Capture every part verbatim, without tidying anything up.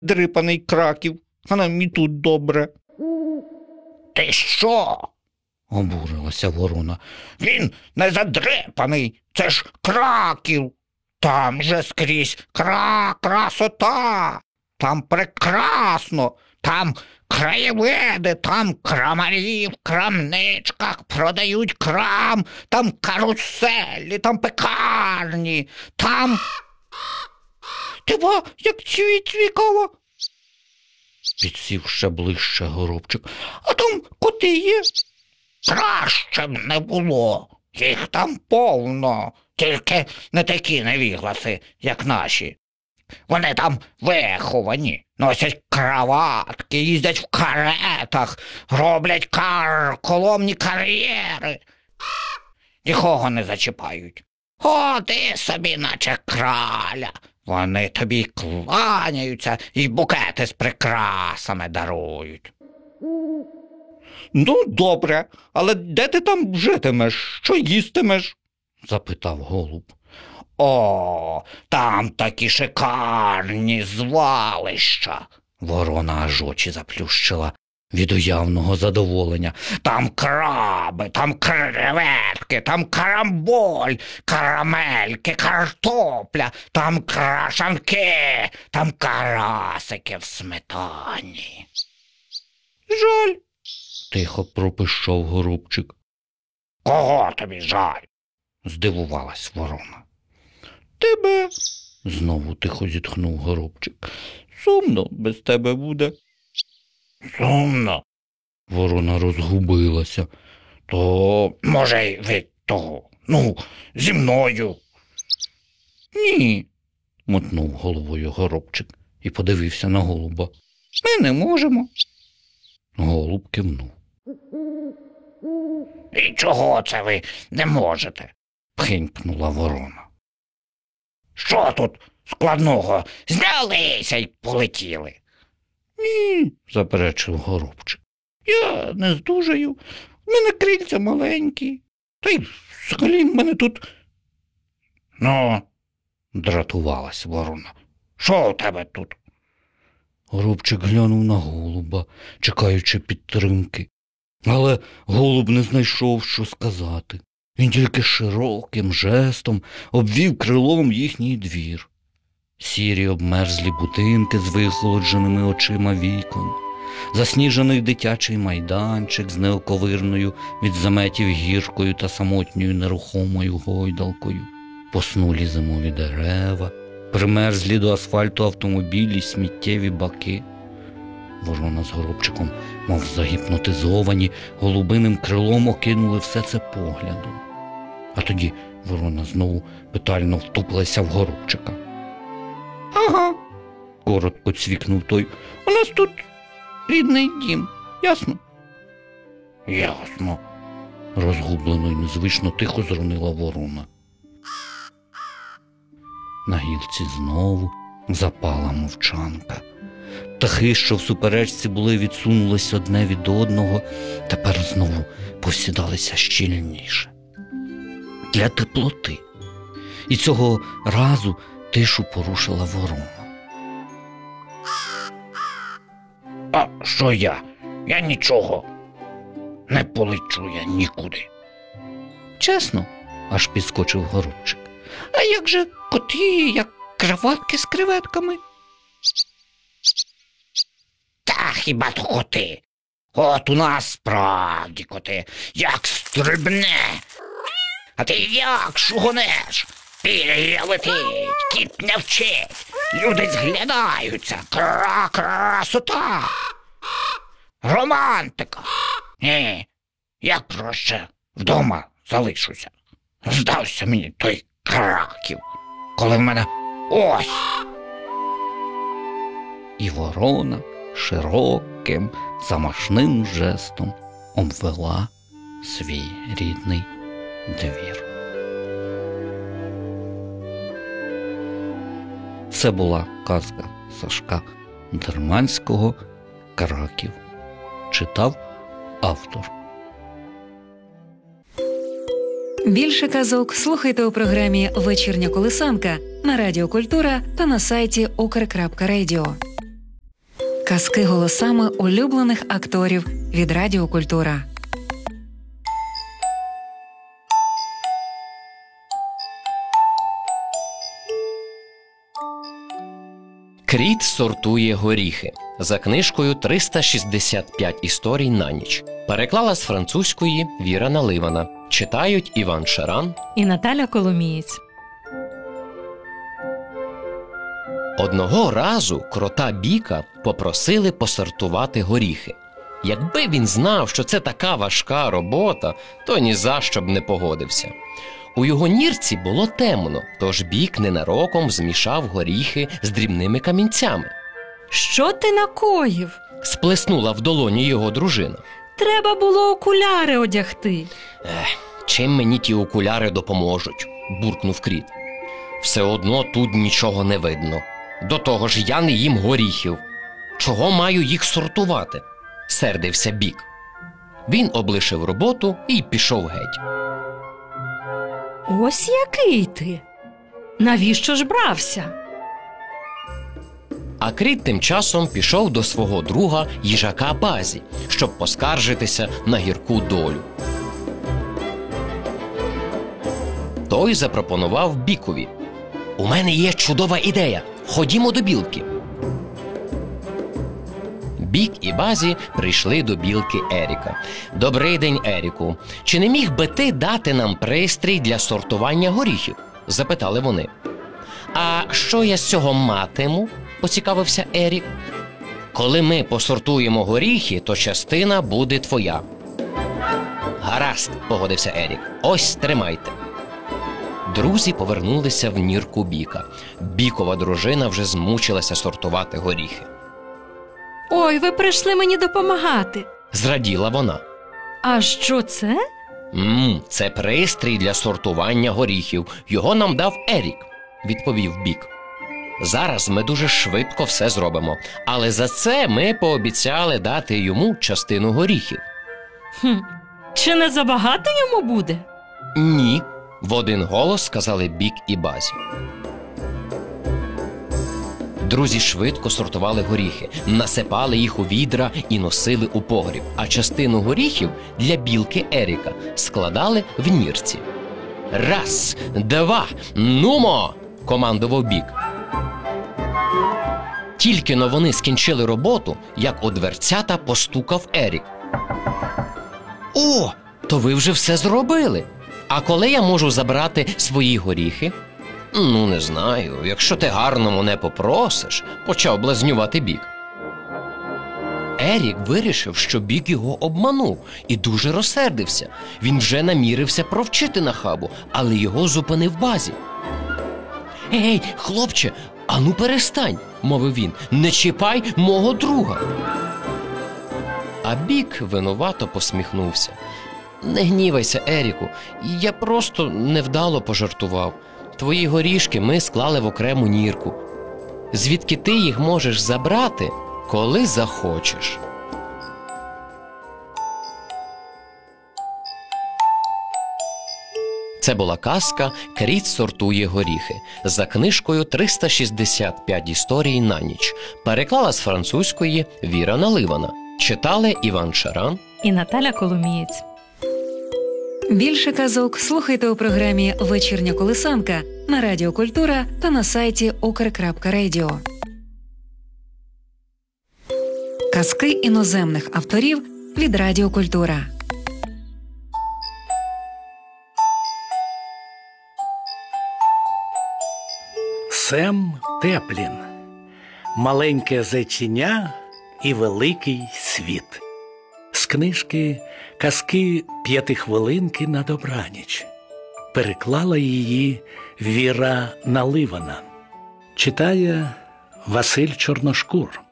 дрипаний Краків, а нам і тут добре. Ти що? Обурилася ворона. Він не задрипаний, це ж Краків. Там же скрізь кра красота, там прекрасно, там краєвиди, там крамарі в крамничках продають крам, там каруселі, там пекарні, там... Ти ба, як цвікава? Підсів ще ближче Горобчик. А там коти є? Краще б не було, їх там повно, тільки не такі невігласи, як наші. Вони там виховані, носять краватки, їздять в каретах, роблять карколомні кар'єри. Нікого не зачіпають. Ходи собі, наче краля. Вони тобі кланяються і букети з прикрасами дарують. Ну, добре, але де ти там житимеш? Що їстимеш? Запитав голуб. О, там такі шикарні звалища. Ворона аж очі заплющила від уявного задоволення. Там краби, там креветки, там карамболь, карамельки, картопля, там крашанки, там карасики в сметані. Жаль, тихо пропищав Горобчик. Кого тобі жаль? Здивувалась ворона. Тебе, знову тихо зітхнув Горобчик. Сумно без тебе буде. Сумно? Ворона розгубилася. То, може, ви того, ну, зі мною. Ні, мотнув головою Горобчик і подивився на голуба. Ми не можемо. Голуб кивнув. І чого це ви не можете? Пхинькнула ворона. Що тут складного? Знялися й полетіли. Ні, заперечив Горобчик. Я не здужаю. В мене крильця маленькі. Та й взагалі в мене тут... Ну, дратувалась ворона. Що у тебе тут? Горобчик глянув на голуба, чекаючи підтримки. Але голуб не знайшов, що сказати. Він тільки широким жестом обвів крилом їхній двір. Сірі обмерзлі будинки з вихолодженими очима вікон, засніжений дитячий майданчик з неоковирною від заметів гіркою та самотньою нерухомою гойдалкою, поснулі зимові дерева, примерзлі до асфальту автомобілі, сміттєві баки. Ворона з Горобчиком, мов загіпнотизовані, голубиним крилом окинули все це поглядом. А тоді ворона знову питально втупилася в Горобчика. Ага, коротко цвікнув той. У нас тут рідний дім, ясно? Ясно, розгублено й незвично тихо зронила ворона. На гілці знову запала мовчанка. Птахи, що в суперечці були, відсунулись одне від одного, тепер знову посідалися щільніше. Для теплоти. І цього разу тишу порушила ворона. А що я? Я нічого. Не полечу я нікуди. Чесно, аж підскочив Горобчик. А як же коти, як краватки з креветками? Та хіба то коти? От у нас справді коти, як стрибне. А ти як шугонеш? Пір'я летить, кіт не вчить, люди зглядаються, кра красота, романтика. Ні, я краще вдома залишуся. Здався мені той Краків, коли в мене ось. І ворона широким, замашним жестом обвела свій рідний двір. Це була казка Сашка Дерманського «Краків». Читав автор. Більше казок слухайте у програмі «Вечірня колисанка» на Радіо Культура та на сайті укр крапка радіо. Казки голосами улюблених акторів від Радіо Культура. Кріт сортує горіхи за книжкою триста шістдесят п'ять історій на ніч. Переклала з французької Віра Наливана. Читають Іван Шаран і Наталя Коломієць. Одного разу крота Біка попросили посортувати горіхи. Якби він знав, що це така важка робота, то ні за що б не погодився. У його нірці було темно, тож Бік ненароком змішав горіхи з дрібними камінцями. Що ти накоїв? Сплеснула в долоні його дружина. Треба було окуляри одягти. Ех, чим мені ті окуляри допоможуть? Буркнув Кріт. Все одно тут нічого не видно. До того ж я не їм горіхів. Чого маю їх сортувати? Сердився Бік. Він облишив роботу і пішов геть. Ось який ти. Навіщо ж брався? А Кріт тим часом пішов до свого друга їжака Базі, щоб поскаржитися на гірку долю. Той запропонував Бікові: «У мене є чудова ідея. Ходімо до білки». Бік і Базі прийшли до білки Еріка. «Добрий день, Еріку. Чи не міг би ти дати нам пристрій для сортування горіхів?» – запитали вони. «А що я з цього матиму?» – поцікавився Ерік. «Коли ми посортуємо горіхи, то частина буде твоя». «Гаразд», – погодився Ерік. «Ось, тримайте». Друзі повернулися в нірку Біка. Бікова дружина вже змучилася сортувати горіхи. Ой, ви прийшли мені допомагати. Зраділа вона. А що це? «Мм, це пристрій для сортування горіхів. Його нам дав Ерік», – відповів Бік. «Зараз ми дуже швидко все зробимо, але за це ми пообіцяли дати йому частину горіхів». Хм, чи не забагато йому буде? «Ні», – в один голос сказали Бік і Базі. Друзі швидко сортували горіхи, насипали їх у відра і носили у погріб, а частину горіхів для білки Еріка складали в нірці. «Раз, два, нумо!» – командував Бік. Тільки-но вони скінчили роботу, як у дверцята постукав Ерік. «О, то ви вже все зробили! А коли я можу забрати свої горіхи?» «Ну, не знаю. Якщо ти гарно мене попросиш», – почав блазнювати Бік. Ерік вирішив, що Бік його обманув, і дуже розсердився. Він вже намірився провчити нахабу, але його зупинив Базі. «Ей, хлопче, ану перестань», – мовив він, – «не чіпай мого друга». А Бік винувато посміхнувся. «Не гнівайся, Еріку, я просто невдало пожартував. Твої горішки ми склали в окрему нірку. Звідки ти їх можеш забрати, коли захочеш». Це була казка «Кріт сортує горіхи» за книжкою триста шістдесят п'ять історій на ніч. Переклала з французької Віра Наливана. Читали Іван Шаран і Наталя Коломієць. Більше казок слухайте у програмі «Вечірня колисанка» на Радіо Культура та на сайті укр крапка радіо. Казки іноземних авторів від Радіо Культура. Сем Теплін. Маленьке зайченя і великий світ. З книжки «Казки п'ятихвилинки на добраніч». Переклала її Віра Наливана. Читає Василь Чорношкур.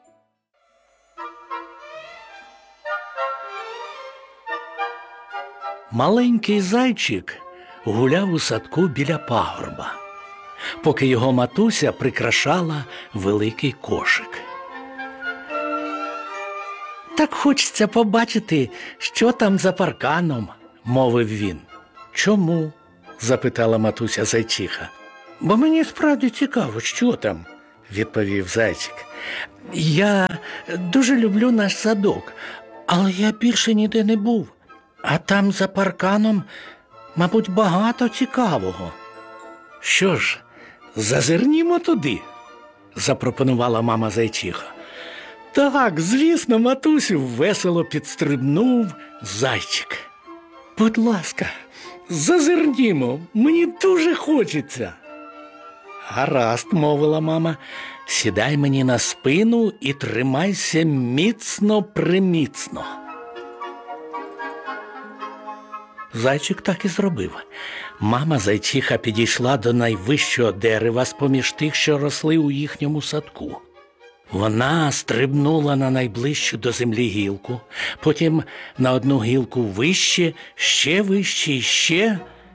Маленький зайчик гуляв у садку біля пагорба, поки його матуся прикрашала великий кошик. «Так хочеться побачити, що там за парканом», – мовив він. «Чому?» – запитала матуся зайчиха. «Бо мені справді цікаво, що там», – відповів зайчик. Я дуже люблю наш садок, але я більше ніде не був. А там за парканом, мабуть, багато цікавого. Що ж, зазирнімо туди, запропонувала мама зайчиха. Так, звісно, матусю, весело підстрибнув зайчик. Будь ласка, зазирнімо, мені дуже хочеться. Гаразд, мовила мама, сідай мені на спину і тримайся міцно-приміцно. Зайчик так і зробив. Мама зайчиха підійшла до найвищого дерева з-поміж тих, що росли у їхньому садку. Вона стрибнула на найближчу до землі гілку, потім на одну гілку вище, ще вище і ще.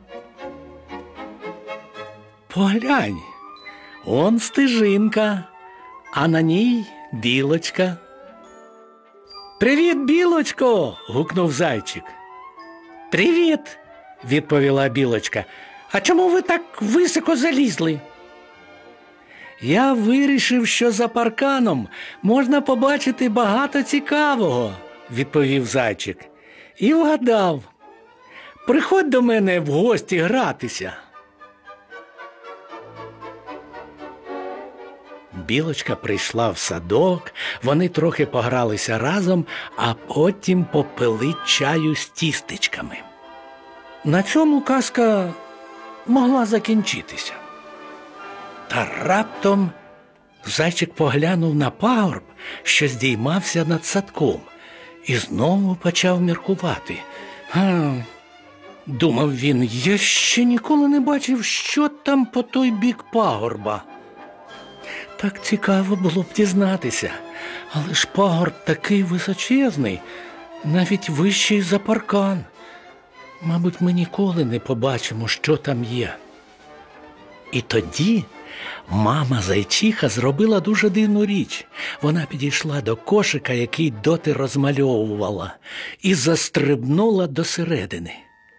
Поглянь, он стежинка, а на ній білочка. «Привіт, білочко!» – гукнув зайчик. «Привіт!» – відповіла білочка. «А чому ви так високо залізли?» «Я вирішив, що за парканом можна побачити багато цікавого», – відповів зайчик. «І вгадав. Приходь до мене в гості гратися». Білочка прийшла в садок, вони трохи погралися разом, а потім попили чаю з тістечками. На цьому казка могла закінчитися. Та раптом зайчик поглянув на пагорб, що здіймався над садком, і знову почав міркувати. «А, – думав він, – я ще ніколи не бачив, що там по той бік пагорба. Так цікаво було б дізнатися, але ж пагорб такий височезний, навіть вищий за паркан. Мабуть, ми ніколи не побачимо, що там є». І тоді мама зайчиха зробила дуже дивну річ. Вона підійшла до кошика, який доти розмальовувала, і застрибнула до середини.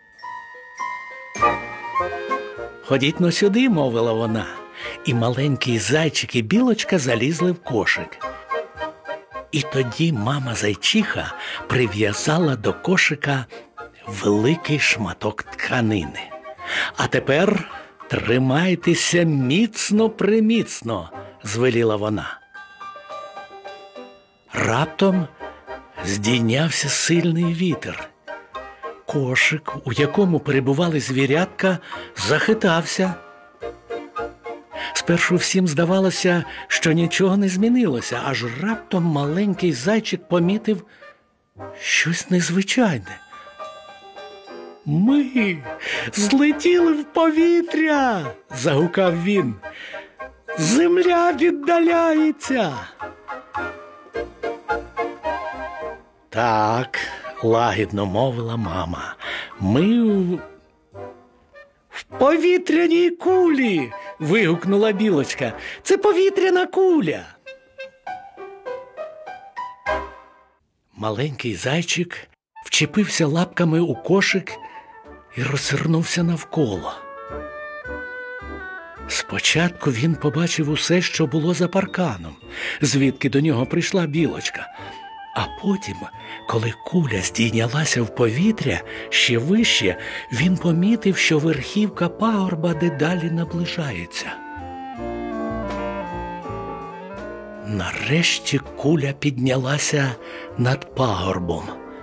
«Ходіть-но сюди», – мовила вона. І маленький зайчик і білочка залізли в кошик. І тоді мама зайчиха прив'язала до кошика великий шматок тканини. «А тепер тримайтеся міцно-приміцно», – звеліла вона. Раптом здійнявся сильний вітер. Кошик, у якому перебували звірятка, захитався. Спершу всім здавалося, що нічого не змінилося, аж раптом маленький зайчик помітив щось незвичайне. «Ми злетіли в повітря!» – загукав він. «Земля віддаляється!» «Так», – лагідно мовила мама, – «ми в... в повітряній кулі!» – вигукнула білочка. «Це повітряна куля!» Маленький зайчик вчепився лапками у кошик і роззирнувся навколо. Спочатку він побачив усе, що було за парканом, звідки до нього прийшла білочка. А потім, коли куля здійнялася в повітря ще вище, він помітив, що верхівка пагорба дедалі наближається. Нарешті куля піднялася над пагорбом,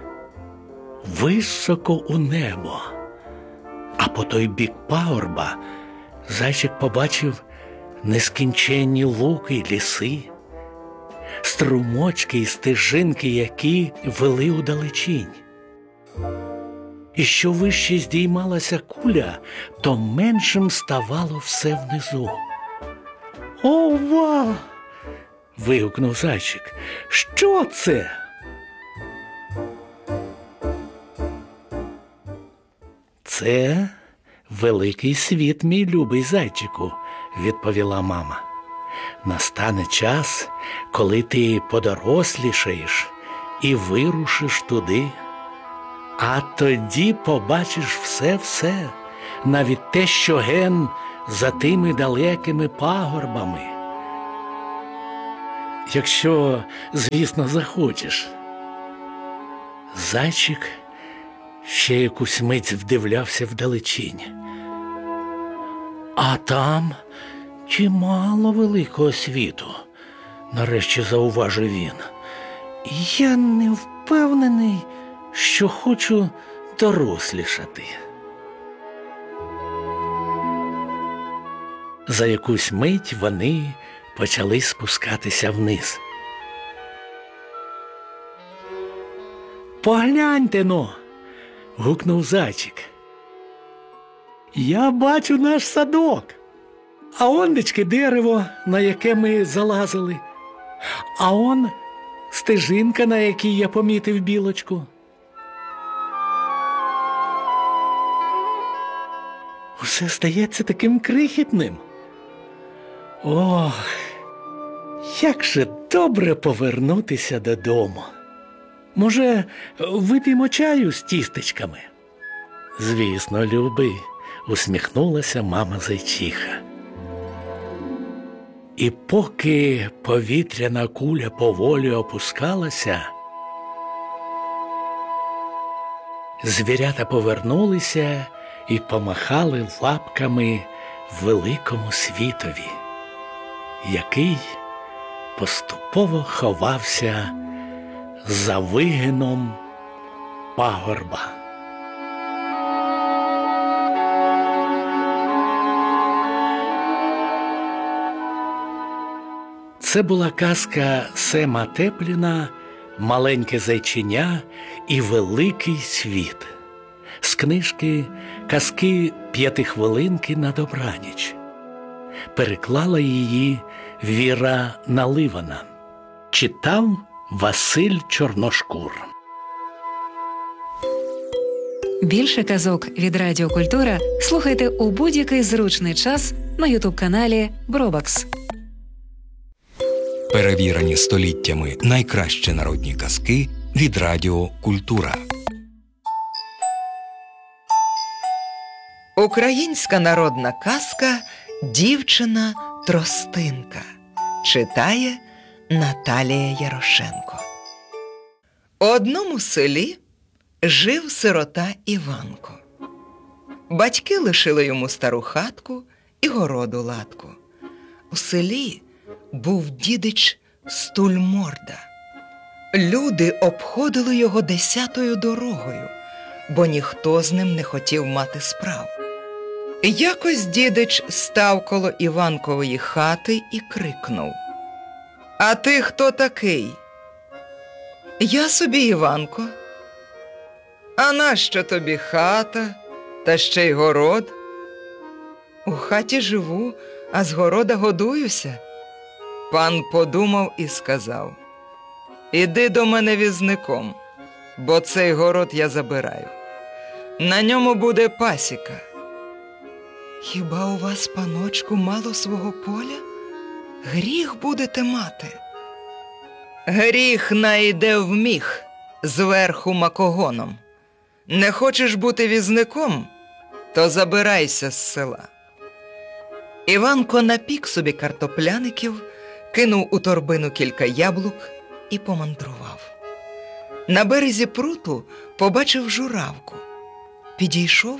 високо у небо. А по той бік пагорба зайчик побачив нескінченні луки й ліси, струмочки і стежинки, які вели удалечінь. І що вище здіймалася куля, то меншим ставало все внизу. «Ова!» – вигукнув зайчик. «Що це?» «Це великий світ, мій любий зайчику», – відповіла мама. «Настане час, коли ти подорослішаєш і вирушиш туди, а тоді побачиш все-все, навіть те, що ген за тими далекими пагорбами. якщо, звісно, захочеш. Зайчик ще якусь мить вдивлявся вдалечінь. А там чимало великого світу, нарешті зауважив він. Я не впевнений, що хочу дорослішати. За якусь мить вони почали спускатися вниз. «Погляньте-но!» – гукнув зайчик. «Я бачу наш садок, а ондечки дерево, на яке ми залазили, а он стежинка, на якій я помітив білочку». Усе стається таким крихітним. Ох, як же добре повернутися додому. Може, вип'ємо чаю з тістечками? Звісно, любий, усміхнулася мама зайчиха. І поки повітряна куля поволі опускалася, звірята повернулися і помахали лапками великому світові, який поступово ховався за вигином пагорба. Це була казка Сема Тепліна «Маленьке зайченя і великий світ» з книжки «Казки п'ятихвилинки на добраніч». Переклала її Віра Наливана. Читав Василь Чорношкур. Більше казок від Радіо Культура слухайте у будь-який зручний час на ютуб-каналі Бробакс. Перевірені століттями найкращі народні казки від Радіо Культура. Українська народна казка «Дівчина-тростинка». Читає Наталія Ярошенко. У одному селі жив сирота Іванко. Батьки лишили йому стару хатку і городу латку. У селі був дідич Стульморда. Люди обходили його десятою дорогою, бо ніхто з ним не хотів мати справ. Якось дідич став коло Іванкової хати і крикнув: «А ти хто такий?» «Я собі Іванко». «А нащо тобі хата, та ще й город?» «У хаті живу, а з города годуюся». Пан подумав і сказав: «Іди до мене візником, бо цей город я забираю. На ньому буде пасіка». «Хіба у вас, паночку, мало свого поля? Гріх будете мати». «Гріх найде в міх, зверху макогоном. Не хочеш бути візником, то забирайся з села». Іванко напік собі картопляників, кинув у торбину кілька яблук і помандрував. На березі пруту побачив журавку. Підійшов,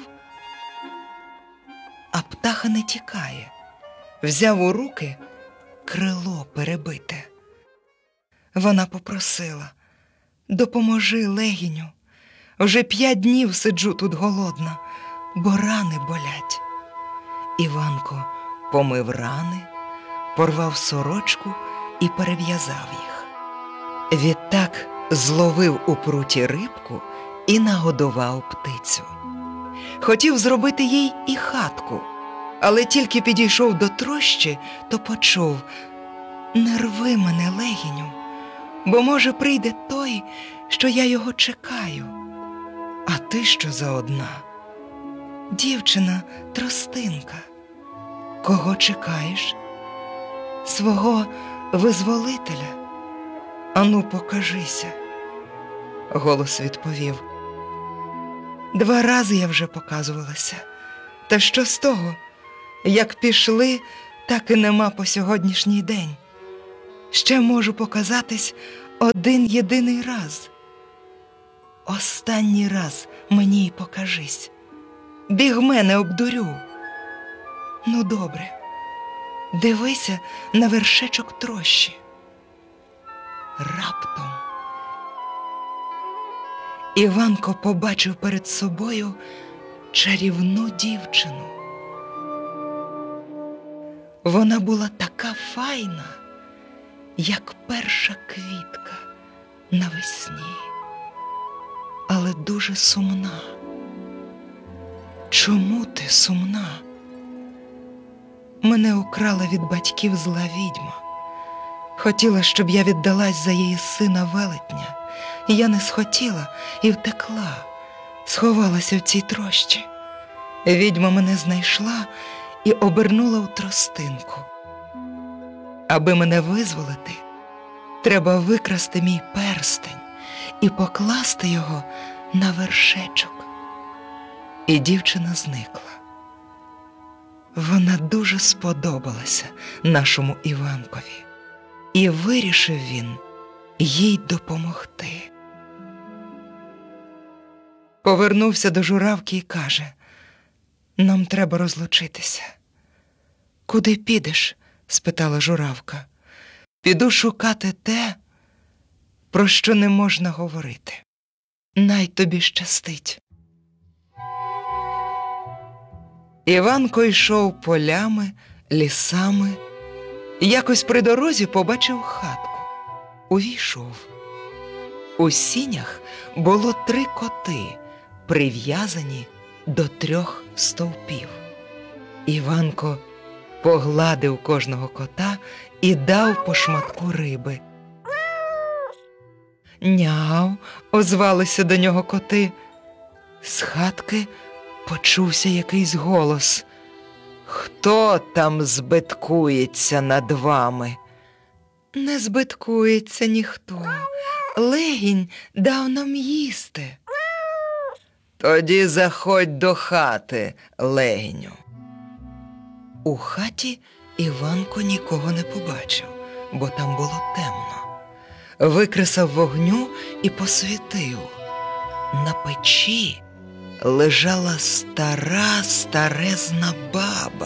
а птаха не тікає. Взяв у руки крило перебите. Вона попросила: «Допоможи, легіню. Вже п'ять днів сиджу тут голодна, бо рани болять». Іванко помив рани, порвав сорочку і перев'язав їх. Відтак зловив у пруті рибку і нагодував птицю. Хотів зробити їй і хатку, але тільки підійшов до трощі, то почув: «Не рви мене, легіню, бо, може, прийде той, що я його чекаю. А ти що за одна? Дівчина-тростинка. Кого чекаєш? Свого визволителя? Ану, покажися». Голос відповів: «Два рази я вже показувалася. Та що з того? Як пішли, так і нема по сьогоднішній день. ще можу показатись один єдиний раз. Останній раз мені й покажись. Бігме не обдурю. Ну, добре, дивися на вершечок трощі. Раптом Іванко побачив перед собою чарівну дівчину. Вона була така файна, як перша квітка навесні, але дуже сумна. Чому ти сумна? Мене украла від батьків зла відьма. Хотіла, щоб я віддалась за її сина велетня. Я не схотіла і втекла, сховалася в цій трощі. Відьма мене знайшла і обернула у тростинку. Аби мене визволити, треба викрасти мій перстень і покласти його на вершечок. І дівчина зникла. Вона дуже сподобалася нашому Іванкові, і вирішив він їй допомогти. Повернувся до журавки і каже: «Нам треба розлучитися». «Куди підеш?» – спитала журавка. «Піду шукати те, про що не можна говорити. Най тобі щастить». Іванко йшов полями, лісами. Якось при дорозі побачив хатку. Увійшов. У сінях було три коти, прив'язані до трьох стовпів. Іванко погладив кожного кота і дав по шматку риби. «Няу!» – озвалися до нього коти. З хатки почувся якийсь голос. «Хто там збиткується над вами?» «Не збиткується ніхто. Легінь дав нам їсти». «Тоді заходь до хати, легіню». У хаті Іванко нікого не побачив, бо там було темно. Викресав вогню і посвітив. На печі лежала стара старезна баба.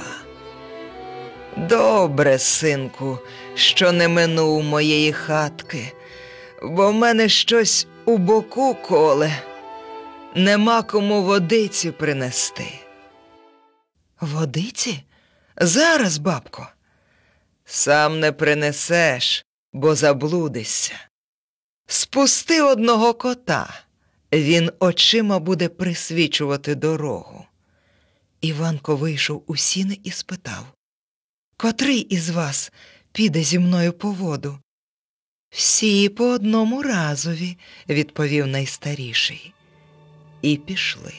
«Добре, синку, що не минув моєї хатки, бо в мене щось у боку коле. Нема кому водиці принести». «Водиці? Зараз, бабко». «Сам не принесеш, бо заблудишся. Спусти одного кота, він очима буде присвічувати дорогу». Іванко вийшов у сіни і спитав: «Котрий із вас піде зі мною по воду?» «Всі по одному разові», – відповів найстаріший. І пішли.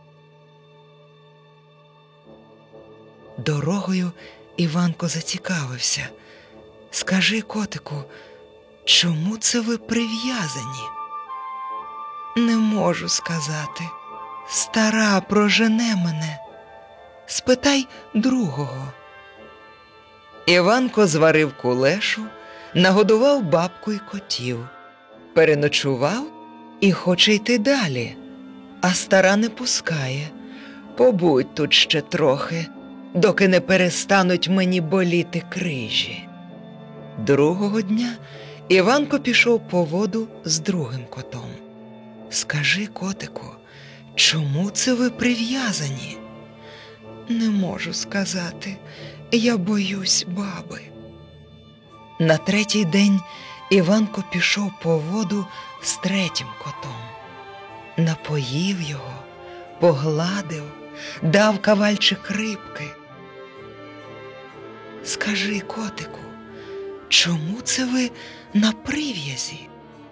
Дорогою Іванко зацікавився. «Скажи, котику, чому це ви прив'язані?» «Не можу сказати. Стара прожене мене. Спитай другого». Іванко зварив кулешу, нагодував бабку і котів, переночував і хоче йти далі, а стара не пускає. «Побудь тут ще трохи, доки не перестануть мені боліти крижі». Другого дня Іванко пішов по воду з другим котом. «Скажи, котику, чому це ви прив'язані?» «Не можу сказати. Я боюсь баби». На третій день Іванко пішов по воду з третім котом. Напоїв його, погладив, дав кавальчик рибки. «Скажи, котику, чому це ви на прив'язі?»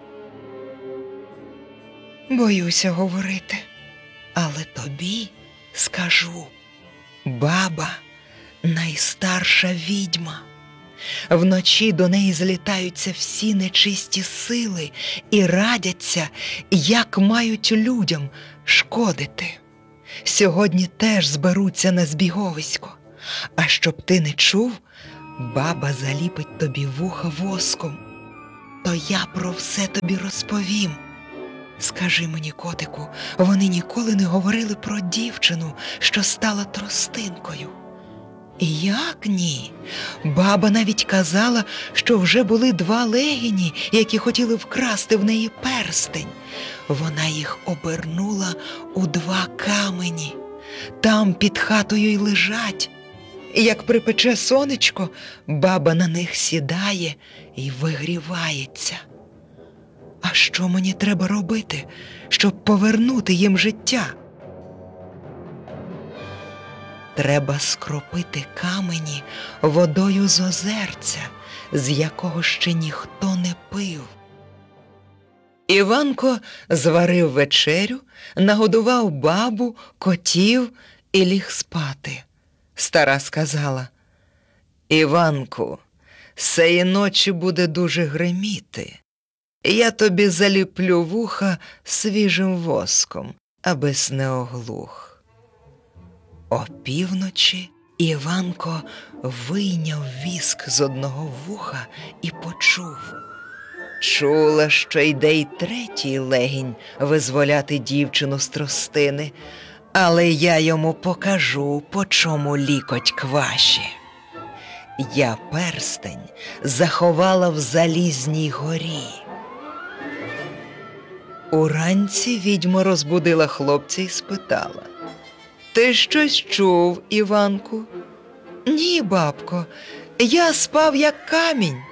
«Боюся говорити, але тобі скажу. Баба – найстарша відьма. Вночі до неї злітаються всі нечисті сили і радяться, як мають людям шкодити. Сьогодні теж зберуться на збіговисько. А щоб ти не чув, баба заліпить тобі вуха воском, то я про все тобі розповім. Скажи мені, котику, вони ніколи не говорили про дівчину, що стала тростинкою? Як ні? Баба навіть казала, що вже були два легені, які хотіли вкрасти в неї перстень. Вона їх обернула у два камені. Там під хатою й лежать. І як припече сонечко, баба на них сідає і вигрівається. А що мені треба робити, щоб повернути їм життя? Треба скропити камені водою з озерця, з якого ще ніхто не пив. Іванко зварив вечерю, нагодував бабу, котів і ліг спати. Стара сказала: «Іванку, сеї ночі буде дуже гриміти. Я тобі заліплю вуха свіжим воском, абис не оглух». Опівночі Іванко вийняв віск з одного вуха і почув. Чула, що йде й третій легінь визволяти дівчину з тростини, але я йому покажу, по чому лікоть кваші. Я перстень заховала в залізній горі. Уранці відьма розбудила хлопця і спитала: «Ти щось чув, Іванку?» «Ні, бабко, я спав як камінь».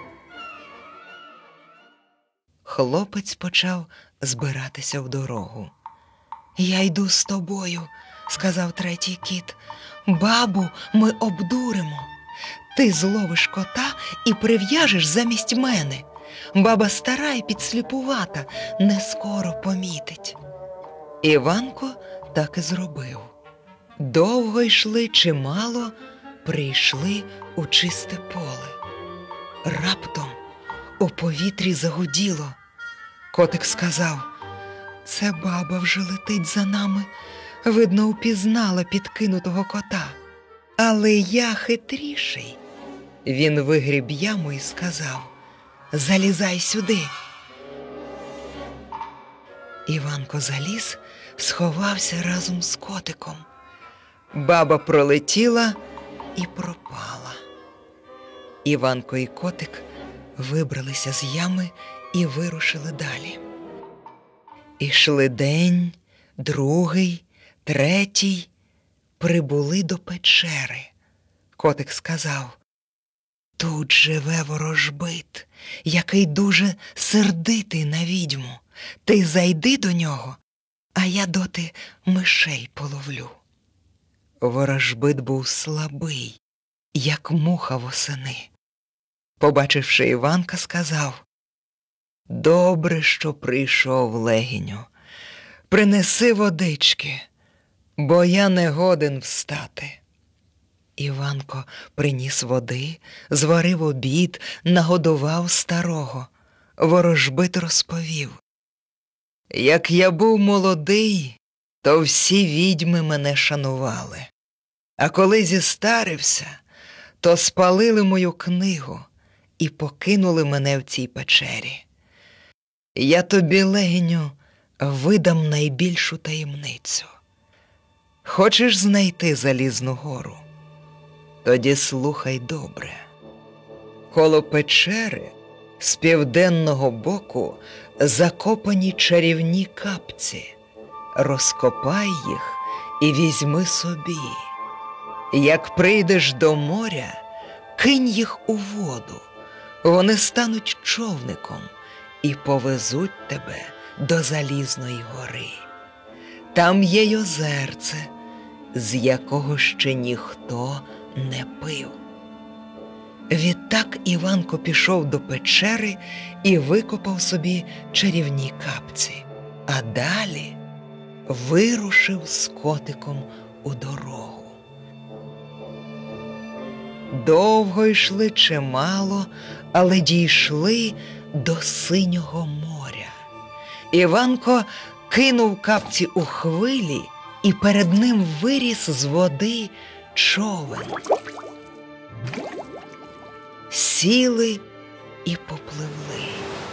Хлопець почав збиратися в дорогу. «Я йду з тобою», – сказав третій кіт. «Бабу ми обдуримо. Ти зловиш кота і прив'яжеш замість мене. Баба стара і підсліпувата, не скоро помітить». Іванко так і зробив. Довго йшли чимало, прийшли у чисте поле. Раптом у повітрі загуділо. Котик сказав: «Це баба вже летить за нами. Видно, упізнала підкинутого кота. Але я хитріший». Він вигріб яму і сказав: «Залізай сюди». Іванко заліз, сховався разом з котиком. Баба пролетіла і пропала. Іванко і котик вибралися з ями і вирушили далі. Ішли день, другий, третій, прибули до печери. Котик сказав: «Тут живе ворожбит, який дуже сердитий на відьму. Ти зайди до нього, а я доти мишей половлю». Ворожбит був слабий, як муха восени. Побачивши Іванка, сказав: «Добре, що прийшов, легіню. Принеси водички, бо я не годен встати». Іванко приніс води, зварив обід, нагодував старого. Ворожбит розповів: «Як я був молодий, то всі відьми мене шанували. А коли зістарився, то спалили мою книгу і покинули мене в цій печері. Я тобі, легеню, видам найбільшу таємницю. Хочеш знайти Залізну гору? Тоді слухай добре. Коло печери з південного боку закопані чарівні капці. Розкопай їх і візьми собі. Як прийдеш до моря, кинь їх у воду. Вони стануть човником і повезуть тебе до Залізної гори. Там є й озерце, з якого ще ніхто не пив». Відтак Іванко пішов до печери і викопав собі чарівні капці, а далі вирушив з котиком у дорогу. Довго йшли чимало, але дійшли до Синього моря. Іванко кинув капці у хвилі, і перед ним виріс з води човен. сіли і попливли.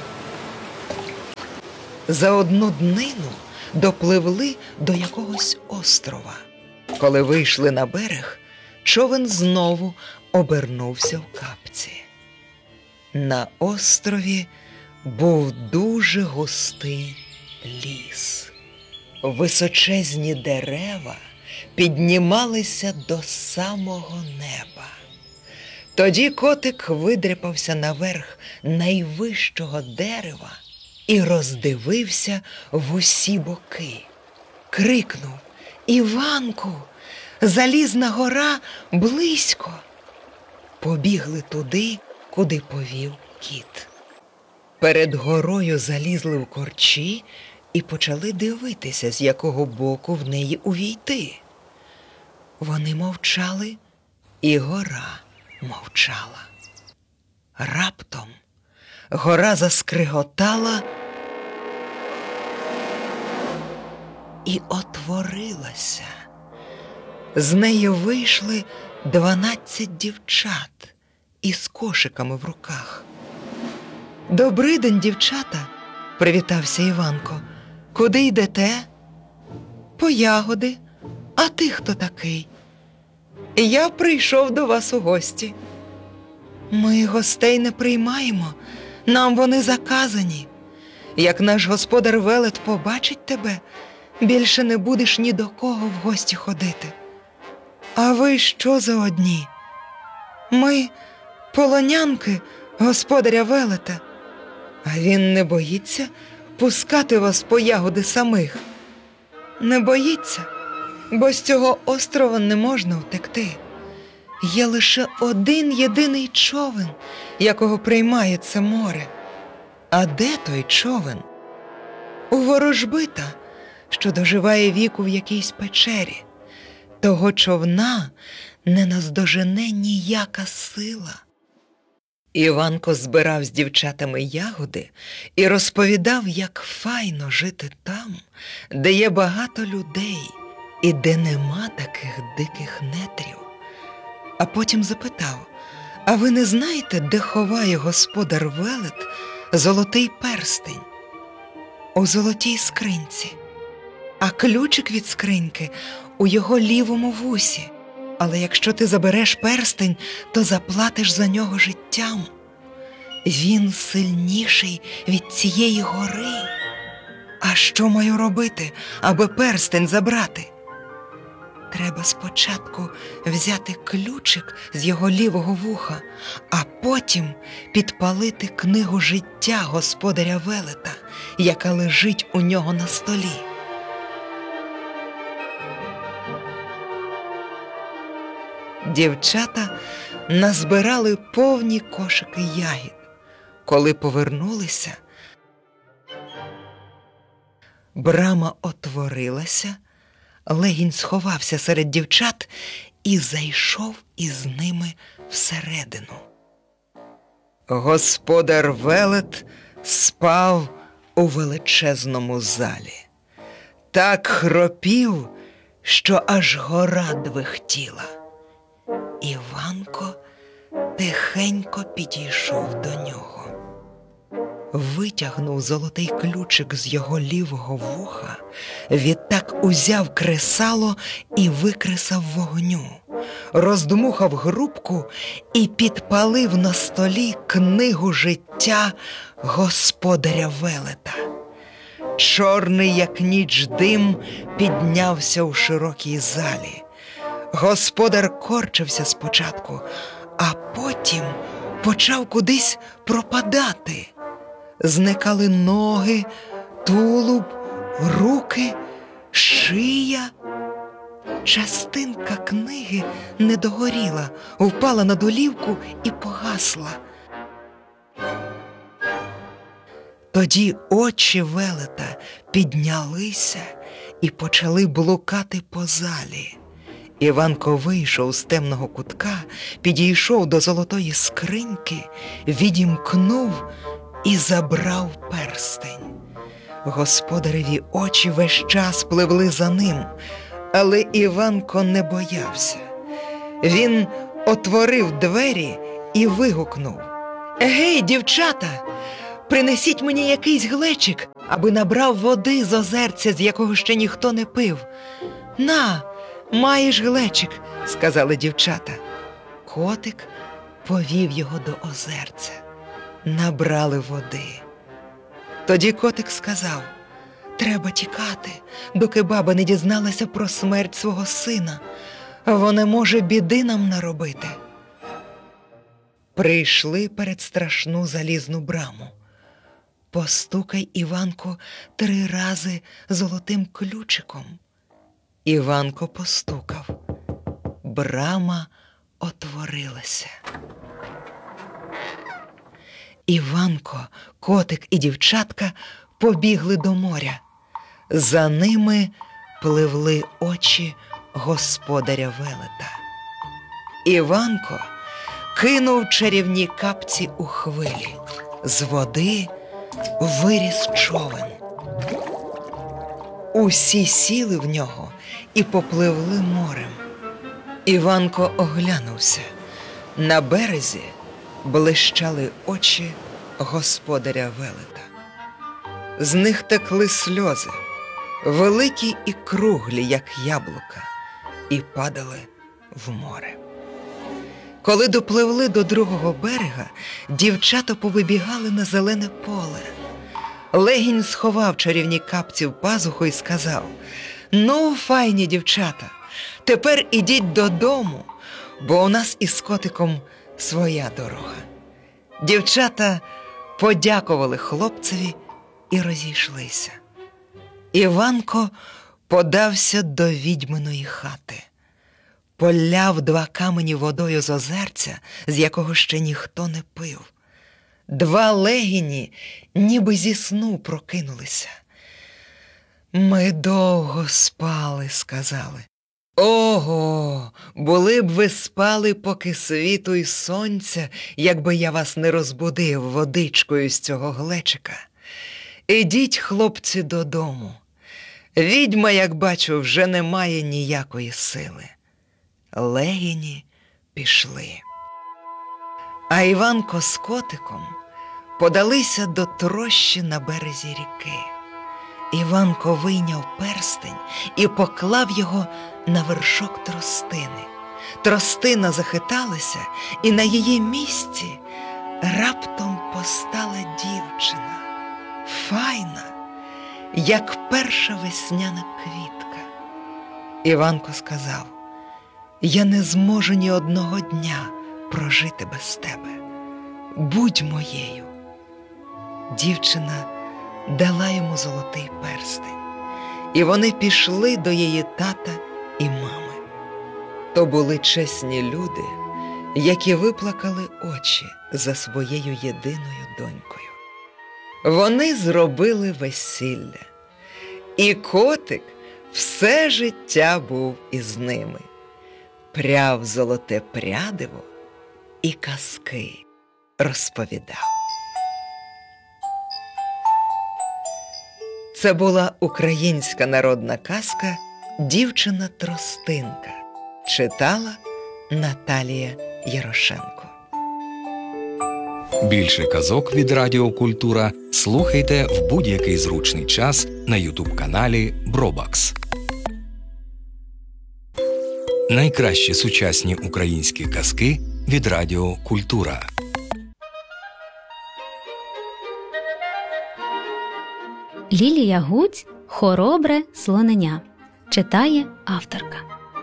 За одну днину допливли до якогось острова. Коли вийшли на берег, човен знову обернувся в капці. На острові був дуже густий ліс. Височезні дерева піднімалися до самого неба. Тоді котик видряпався наверх найвищого дерева і роздивився в усі боки. Крикнув: «Іванку, залізна гора близько!» Побігли туди, куди повів кіт. Перед горою залізли в корчі і почали дивитися, з якого боку в неї увійти. Вони мовчали, і гора мовчала. Раптом гора заскриготала і отворилася. З неї вийшли дванадцять дівчат із кошиками в руках. «Добрий день, дівчата!» – привітався Іванко. «Куди йдете?» «По ягоди. А ти хто такий?» «Я прийшов до вас у гості». «Ми гостей не приймаємо, нам вони заказані. Як наш господар Велет побачить тебе, більше не будеш ні до кого в гості ходити». «А ви що за одні?» «Ми полонянки господаря Велета. А він не боїться пускати вас по ягоди самих?» «Не боїться, бо з цього острова не можна втекти. Є лише один єдиний човен, якого приймає це море. А де той човен?» «У ворожбита, що доживає віку в якійсь печері. Того човна не наздожене ніяка сила». Іванко збирав з дівчатами ягоди і розповідав, як файно жити там, де є багато людей і де нема таких диких нетрів. А потім запитав: «А ви не знаєте, де ховає господар Велет золотий перстень?» «У золотій скриньці. А ключик від скриньки у його лівому вусі. Але якщо ти забереш перстень, то заплатиш за нього життям. Він сильніший від цієї гори. А що маю робити, аби перстень забрати?» «Треба спочатку взяти ключик з його лівого вуха, а потім підпалити книгу життя господаря Велета, яка лежить у нього на столі». Дівчата назбирали повні кошики ягід. Коли повернулися, брама отворилася, легінь сховався серед дівчат і зайшов із ними всередину. Господар Велет спав у величезному залі. Так хропів, що аж гора двихтіла. Іванко тихенько підійшов до нього. Витягнув золотий ключик з його лівого вуха, відтак узяв кресало і викресав вогню, роздмухав грубку і підпалив на столі книгу життя господаря Велета. Чорний, як ніч, дим піднявся у широкій залі. Господар корчився спочатку, а потім почав кудись пропадати. Зникали ноги, тулуб, руки, шия. Частинка книги не догоріла, впала на долівку і погасла. Тоді очі Велета піднялися і почали блукати по залі. Іванко вийшов з темного кутка, підійшов до золотої скриньки, відімкнув і забрав перстень. Господареві очі весь час пливли за ним, але Іванко не боявся. Він отворив двері і вигукнув: «Егей, дівчата, принесіть мені якийсь глечик, аби набрав води з озерця, з якого ще ніхто не пив». «На, маєш глечик», – сказали дівчата. Котик повів його до озерця. Набрали води. Тоді котик сказав: «Треба тікати, доки баба не дізналася про смерть свого сина. Вона може біди нам наробити». Прийшли перед страшну залізну браму. «Постукай, Іванко, три рази золотим ключиком». Іванко постукав. Брама отворилася. Іванко, котик і дівчатка побігли до моря. За ними пливли очі господаря Велета. Іванко кинув чарівні капці у хвилі. З води виріс човен. Усі сіли в нього і попливли морем. Іванко оглянувся. На березі блищали очі господаря Велета. З них текли сльози, великі і круглі, як яблука, і падали в море. Коли допливли до другого берега, дівчата повибігали на зелене поле. Легінь сховав чарівні капці в пазуху і сказав: «Ну, файні дівчата, тепер ідіть додому, бо у нас із котиком своя дорога». Дівчата подякували хлопцеві і розійшлися. Іванко подався до відьминої хати. Поляв два камені водою з озерця, з якого ще ніхто не пив. Два легіні ніби зі сну прокинулися. «Ми довго спали», – сказали. «Ого, були б ви спали, поки світу й сонця, якби я вас не розбудив водичкою з цього глечика. Ідіть, хлопці, додому. Відьма, як бачу, вже не має ніякої сили». Легіні пішли. А Іванко з котиком подалися до трощі на березі ріки. Іванко вийняв перстень і поклав його на вершок тростини. Тростина захиталася, і на її місці раптом постала дівчина. Файна, як перша весняна квітка. Іванко сказав: «Я не зможу ні одного дня прожити без тебе. Будь моєю». Дівчина дала йому золотий перстень, і вони пішли до її тата і мами. То були чесні люди, які виплакали очі за своєю єдиною донькою. Вони зробили весілля, і котик все життя був із ними. Пряв золоте прядиво і казки розповідав. Це була українська народна казка «Дівчина-тростинка». Читала Наталія Ярошенко. Більше казок від Радіо Культура слухайте в будь-який зручний час на ютуб-каналі Бробакс. Найкращі сучасні українські казки від Радіо Культура. Лілія Гуць «Хоробре слоненя». Читає авторка.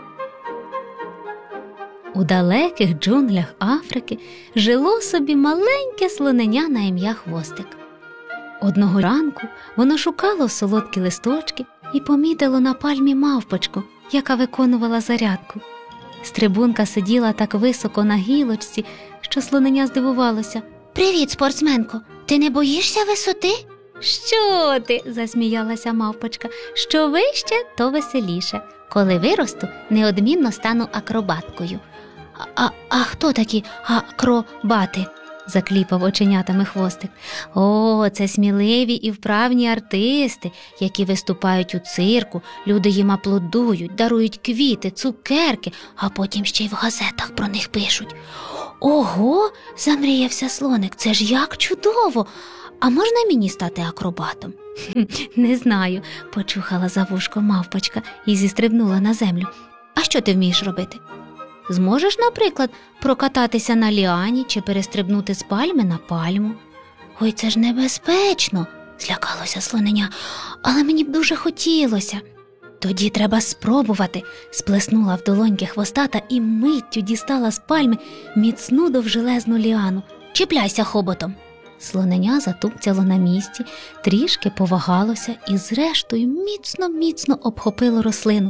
У далеких джунглях Африки жило собі маленьке слоненя на ім'я Хвостик. Одного ранку воно шукало солодкі листочки і помітило на пальмі мавпочку, яка виконувала зарядку. Стрибунка сиділа так високо на гілочці, що слоненя здивувалося. «Привіт, спортсменко! Ти не боїшся висоти?» «Що ти?» – засміялася мавпочка. «Що вище, то веселіше. Коли виросту, неодмінно стану акробаткою». А, а хто такі акробати? Закліпав оченятами Хвостик. О, це сміливі і вправні артисти, які виступають у цирку, люди їм аплодують, дарують квіти, цукерки, А потім ще й в газетах про них пишуть. Ого, замріявся слоник, це ж як чудово! А можна мені стати акробатом? Не знаю, почухала за вушко мавпочка і зістрибнула на землю. А що ти вмієш робити? Зможеш, наприклад, прокататися на ліані чи перестрибнути з пальми на пальму? Ой, це ж небезпечно, злякалося слоненя, але мені б дуже хотілося. Тоді треба спробувати, сплеснула в долоньки хвостата і миттю дістала з пальми міцну довжелезну ліану. Чіпляйся хоботом. Слоненя затупцяло на місці, трішки повагалося і зрештою міцно-міцно обхопило рослину.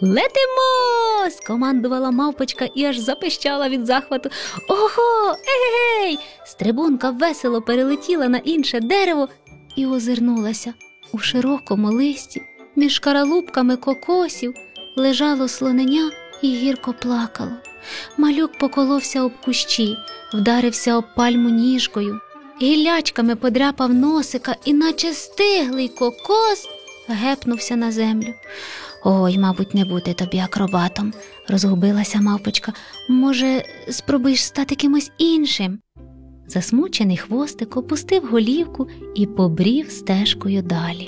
«Летимо!» – скомандувала мавпочка і аж запищала від захвату. «Ого! Егегей!» Стрибунка весело перелетіла на інше дерево і озирнулася. У широкому листі, між шкаралупками кокосів, лежало слоненя і гірко плакало. Малюк поколовся об кущі, вдарився об пальму ніжкою, гіллячками подряпав носика і, наче стиглий кокос, гепнувся на землю. «Ой, мабуть, не бути тобі акробатом», – розгубилася мавпочка. «Може, спробуєш стати кимось іншим?» Засмучений хвостик опустив голівку і побрів стежкою далі.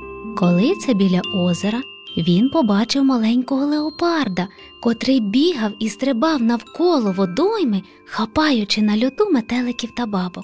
Коли це біля озера, він побачив маленького леопарда, котрий бігав і стрибав навколо водойми, хапаючи на льоту метеликів та бабок.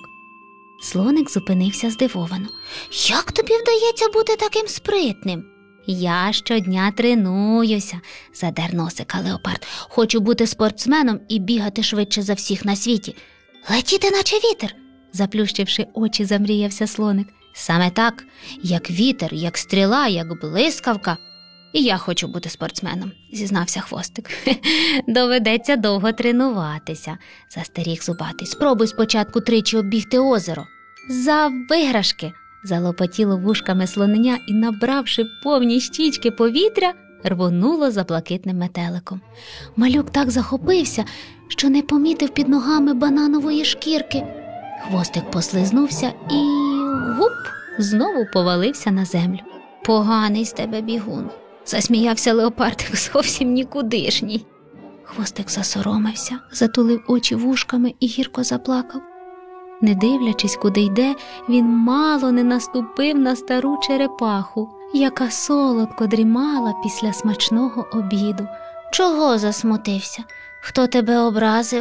Слоник зупинився здивовано. «Як тобі вдається бути таким спритним?» «Я щодня тренуюся», – задер носика леопард. «Хочу бути спортсменом і бігати швидше за всіх на світі. Летіти наче вітер», – заплющивши очі, замріявся слоник. «Саме так, як вітер, як стріла, як блискавка. І я хочу бути спортсменом», – зізнався хвостик. «Доведеться довго тренуватися», – застеріг зубатий. «Спробуй спочатку тричі оббігти озеро». «За виграшки», – залопотіло вушками слоненя і, набравши повні щічки повітря, рвонуло за блакитним метеликом. Малюк так захопився, що не помітив під ногами бананової шкірки. Хвостик послизнувся і, гуп, знову повалився на землю. «Поганий з тебе бігун», – засміявся леопардик, «зовсім нікудишній». Хвостик засоромився, затулив очі вушками і гірко заплакав. Не дивлячись, куди йде, він мало не наступив на стару черепаху, яка солодко дрімала після смачного обіду. «Чого засмутився? Хто тебе образив?»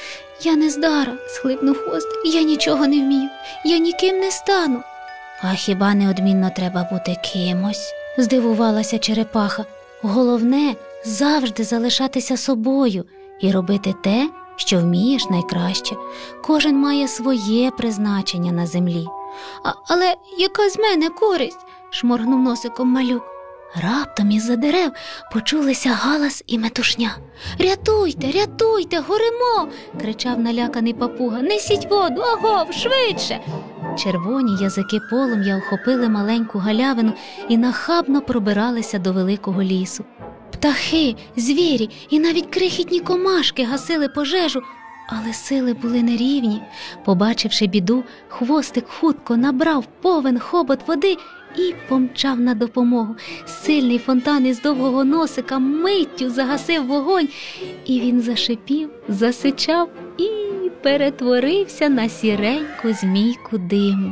«Я нездара», – схлипнув хвостик, – «я нічого не вмію, я ніким не стану». «А хіба неодмінно треба бути кимось?» – здивувалася черепаха. «Головне – завжди залишатися собою і робити те, що вмієш найкраще. Кожен має своє призначення на землі». А, «Але яка з мене користь?» – шморгнув носиком малюк. Раптом із-за дерев почулися галас і метушня. «Рятуйте, рятуйте, горимо!» – кричав наляканий папуга. «Несіть воду, агов, швидше!» Червоні язики полум'я охопили маленьку галявину і нахабно пробиралися до великого лісу. Птахи, звірі і навіть крихітні комашки гасили пожежу, але сили були нерівні. Побачивши біду, хвостик хутко набрав повен хобот води і помчав на допомогу. Сильний фонтан із довгого носика миттю загасив вогонь, і він зашипів, засичав і перетворився на сіреньку змійку диму.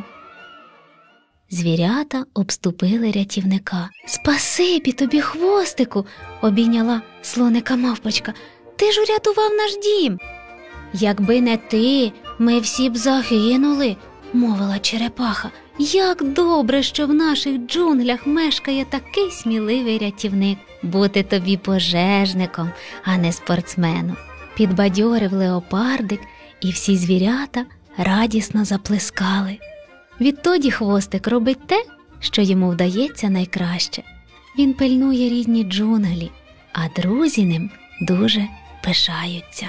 Звірята обступили рятівника. «Спасибі тобі, хвостику!» – обійняла слоника мавпочка. «Ти ж урятував наш дім!» «Якби не ти, ми всі б загинули», – мовила черепаха. «Як добре, що в наших джунглях мешкає такий сміливий рятівник. Бути тобі пожежником, а не спортсменом», – підбадьорив леопардик, і всі звірята радісно заплескали. Відтоді хвостик робить те, що йому вдається найкраще. Він пильнує рідні джунглі, а друзі ним дуже пишаються.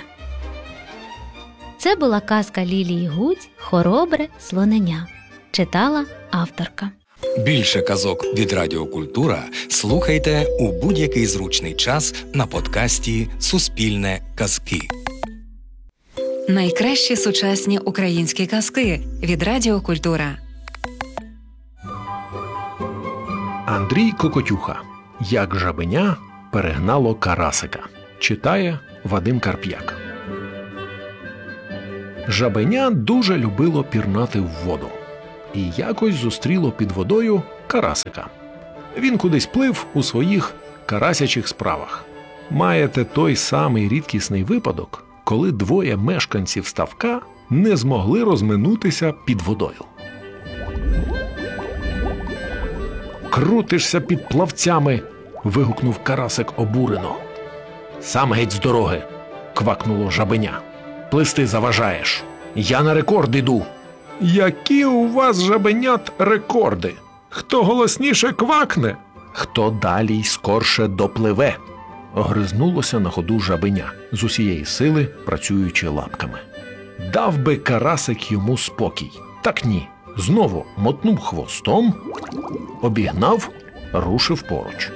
Це була казка Лілії Гудзь «Хоробре слоненя». Читала авторка. Більше казок від Радіо Культура слухайте у будь-який зручний час на подкасті «Суспільне казки». Найкращі сучасні українські казки від Радіо Культура. Андрій Кокотюха. Як жабеня перегнало карасика. Читає Вадим Карп'як. Жабеня дуже любило пірнати в воду. І якось зустріло під водою карасика. Він кудись плив у своїх карасячих справах. Маєте той самий рідкісний випадок, коли двоє мешканців ставка не змогли розминутися під водою. «Крутишся під плавцями!» – вигукнув карасик обурено. «Сам геть з дороги!» – квакнуло жабеня. «Плисти заважаєш! Я на рекорд іду!» «Які у вас, жабенят, рекорди? Хто голосніше квакне, хто далі й скорше допливе!» Огризнулося на ходу жабеня, з усієї сили працюючи лапками. Дав би карасик йому спокій. Так ні. Знову мотнув хвостом, обігнав, рушив поруч.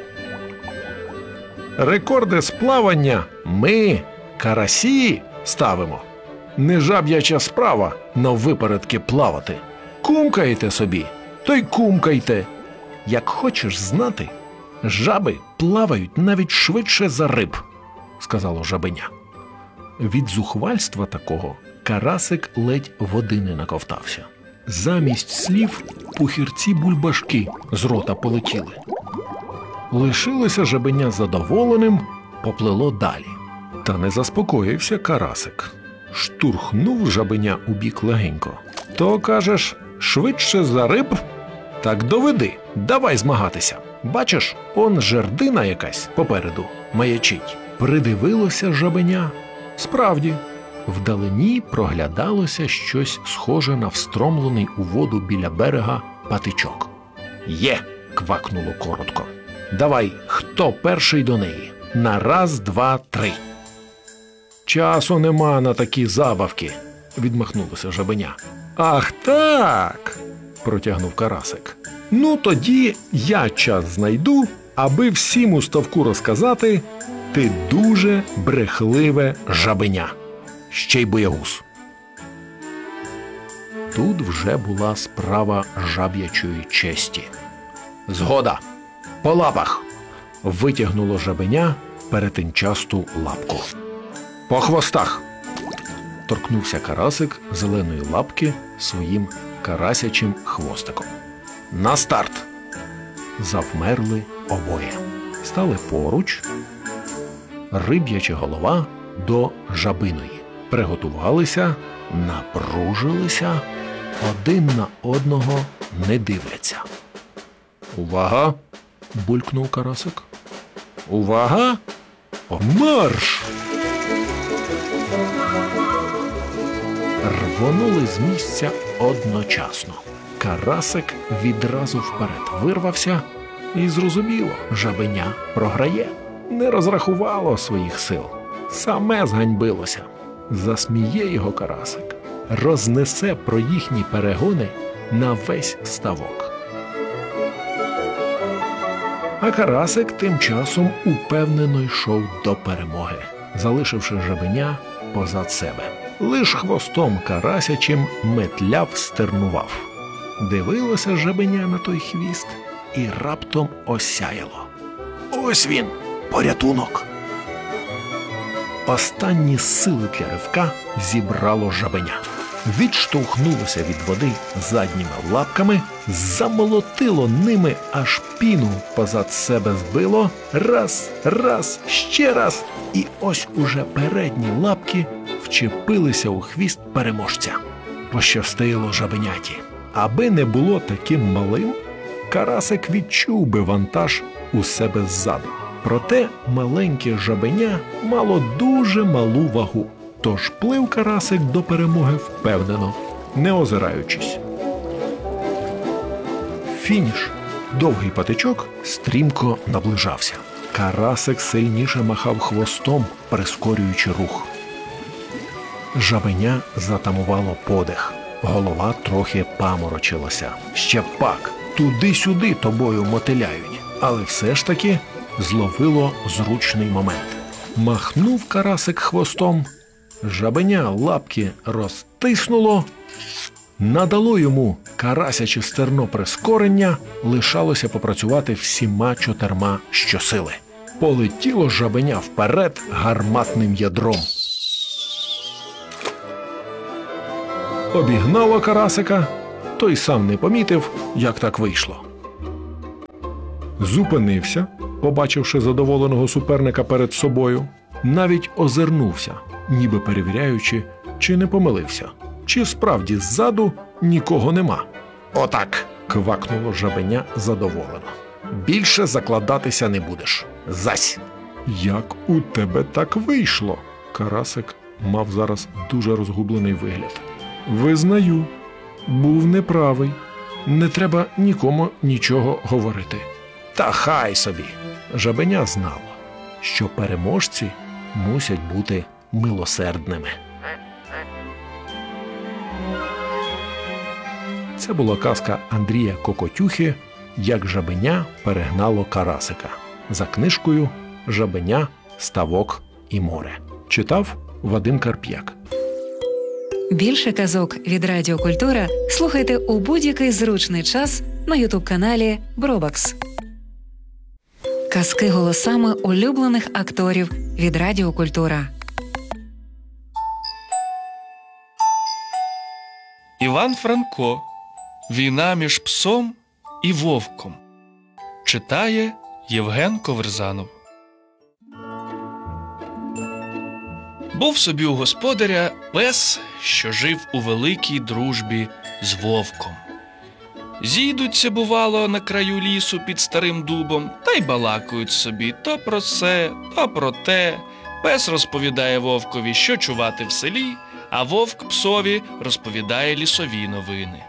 «Рекорди з плавання ми, карасі, ставимо. Не жаб'яча справа наввипередки плавати. Кумкаєте собі, то й кумкайте. Як хочеш знати, жаби плавають навіть швидше за риб», – сказало жабеня. Від зухвальства такого карасик ледь води не наковтався. Замість слів пухірці-бульбашки з рота полетіли. Лишилося жабеня задоволеним, поплило далі. Та не заспокоївся карасик. Штурхнув жабеня у бік легенько. «То, кажеш, швидше за риб? Так доведи, давай змагатися. Бачиш, он жердина якась попереду маячить». Придивилося жабеня. Справді, вдалині проглядалося щось схоже на встромлений у воду біля берега патичок. «Є!» – квакнуло коротко. «Давай, хто перший до неї? На раз, два, три!» «Часу нема на такі забавки!» – відмахнулося жабеня. «Ах так!» – протягнув карасик. «Ну тоді я час знайду, аби всім у ставку розказати, ти дуже брехливе жабеня. Ще й боягуз». Тут вже була справа жаб'ячої честі. «Згода! По лапах!» – витягнуло жабеня перетинчасту лапку. «По хвостах!» – торкнувся карасик зеленої лапки своїм карасячим хвостиком. «На старт!» Завмерли обоє. Стали поруч, риб'яча голова до жабиної. Приготувалися, напружилися, один на одного не дивляться. «Увага!» – булькнув карасик. «Увага! Марш!» Рвонули з місця одночасно. Карасик відразу вперед вирвався і, зрозуміло, жабеня програє. Не розрахувало своїх сил. Саме зганьбилося. Засміє його карасик. Рознесе про їхні перегони на весь ставок. А карасик тим часом упевнено йшов до перемоги, залишивши жабеня позад себе. Лиш хвостом карасячим метляв стернував. Дивилося жабеня на той хвіст і раптом осяяло. Ось він, порятунок! Останні сили для ривка зібрало жабеня. Відштовхнулося від води задніми лапками, замолотило ними, аж піну позад себе збило. Раз, раз, ще раз. І ось уже передні лапки вчепилися у хвіст переможця. Пощастило жабеняті. Аби не було таким малим, карасик відчув би вантаж у себе ззаду. Проте маленьке жабеня мало дуже малу вагу. Тож плив карасик до перемоги впевнено, не озираючись. Фініш. Довгий патичок стрімко наближався. Карасик сильніше махав хвостом, прискорюючи рух. Жабеня затамувало подих. Голова трохи паморочилася. Ще пак, туди-сюди тобою мотиляють. Але все ж таки зловило зручний момент. Махнув карасик хвостом, жабеня лапки розтиснуло, надало йому карасяче стерно прискорення, лишалося попрацювати всіма чотирма щосили. Полетіло жабеня вперед гарматним ядром. обігнала карасика, той сам не помітив, як так вийшло. Зупинився, побачивши задоволеного суперника перед собою, навіть озирнувся, ніби перевіряючи, чи не помилився, чи справді ззаду нікого нема. «Отак!» – квакнуло жабеня задоволено. «Більше закладатися не будеш. Зась!» «Як у тебе так вийшло?» Карасик мав зараз дуже розгублений вигляд. «Визнаю, був неправий. Не треба нікому нічого говорити». Та хай собі! Жабеня знало, що переможці мусять бути милосердними. Це була казка Андрія Кокотюхи «Як жабеня перегнало карасика» за книжкою «Жабеня, ставок і море». Читав Вадим Карп'як. Більше казок від Радіо Культура слухайте у будь-який зручний час на ютуб-каналі Бробакс. Казки голосами улюблених акторів від Радіо Культура. Іван Франко. Війна між псом і вовком. Читає Євген Коврзанов. Був собі у господаря пес, що жив у великій дружбі з вовком. Зійдуться, бувало, на краю лісу під старим дубом, та й балакають собі то про се, то про те. Пес розповідає вовкові, що чувати в селі, а вовк псові розповідає лісові новини.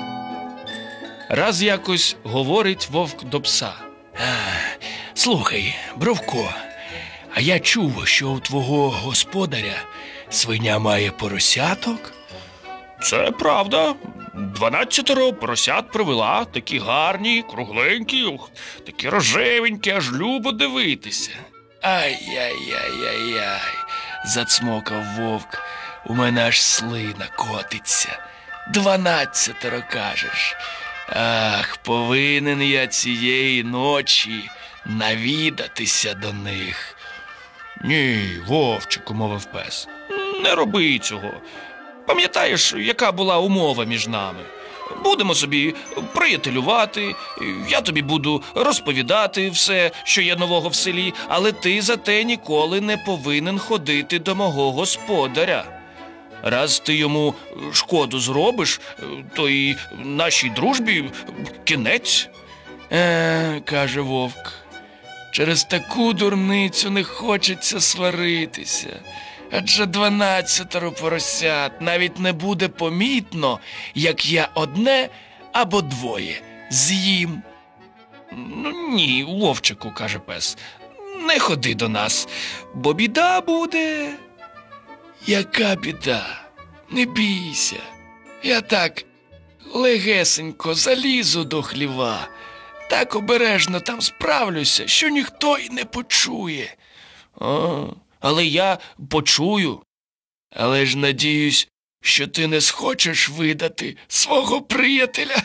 Раз якось говорить вовк до пса. «Слухай, Бровко, а я чув, що у твого господаря свиня має поросяток?» «Це правда. Дванадцятеро поросят привела, такі гарні, кругленькі, ух, такі рожевенькі, аж любо дивитися». «Ай-яй-яй-яй-яй», – зацмокав вовк, – «у мене аж слина котиться. Дванадцятеро, кажеш. Ах, повинен я цієї ночі навідатися до них». «Ні, вовчику», – мовив пес, – «не роби цього. Пам'ятаєш, яка була умова між нами? Будемо собі приятелювати, я тобі буду розповідати все, що є нового в селі, але ти зате ніколи не повинен ходити до мого господаря. Раз ти йому шкоду зробиш, то і нашій дружбі кінець». «Е, – каже вовк, – через таку дурницю не хочеться сваритися. Адже дванадцятеро поросят навіть не буде помітно, як я одне або двоє з'їм». «Ну, ні, вовчику», – каже пес, – «не ходи до нас, бо біда буде». «Яка біда? Не бійся. Я так легесенько залізу до хліва, так обережно там справлюся, що ніхто й не почує». «А, але я почую. Але ж надіюсь, що ти не схочеш видати свого приятеля».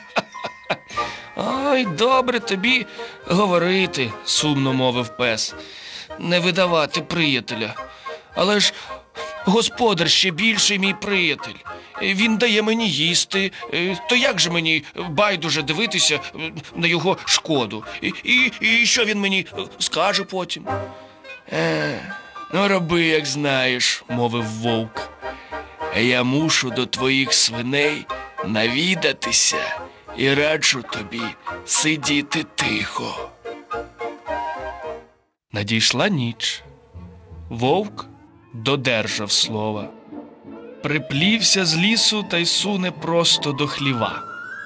«Ой, добре тобі говорити», – сумно мовив пес, – «не видавати приятеля. Але ж господар ще більший мій приятель. Він дає мені їсти, то як же мені байдуже дивитися на його шкоду? І, і, і що він мені скаже потім?» «Е, ну роби, як знаєш», – мовив вовк. «А я мушу до твоїх свиней навідатися і раджу тобі сидіти тихо». Надійшла ніч. Вовк додержав слова. Приплівся з лісу та й суне просто до хліва.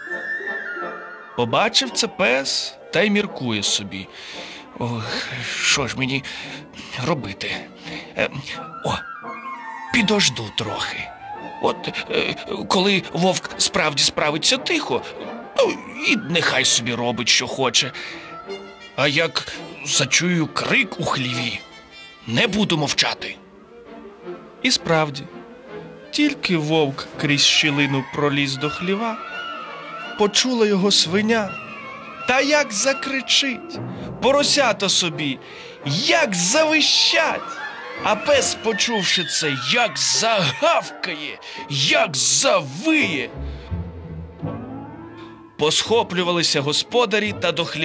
Побачив це пес та й міркує собі. «Ох, що ж мені робити? Е, о, підожду трохи. От е, коли вовк справді справиться тихо, ну, і нехай собі робить, що хоче. А як зачую крик у хліві, не буду мовчати». І справді, тільки вовк крізь щілину проліз до хліва, почула його свиня, та як закричить, поросята собі, як завищать. А пес, почувши це, як загавкає, як завиє. Посхоплювалися господарі та до хліба